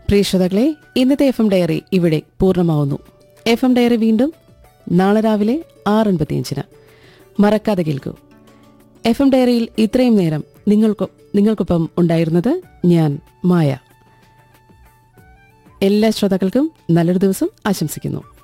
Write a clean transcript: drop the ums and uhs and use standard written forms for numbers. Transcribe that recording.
പ്രിയ ശ്രോതാക്കളെ, ഇന്നത്തെ F M diary ഇവിടെ പൂർണ്ണമാവുന്നു. എഫ് എം ഡയറി വീണ്ടും നാളെ രാവിലെ 6:55 മറക്കാതെ കേൾക്കൂ. എഫ് എം ഡയറിയിൽ ഇത്രയും നേരം നിങ്ങൾക്കൊപ്പം ഉണ്ടായിരുന്നത് ഞാൻ മായ. എല്ലാ ശ്രോതാക്കൾക്കും നല്ലൊരു ദിവസം ആശംസിക്കുന്നു.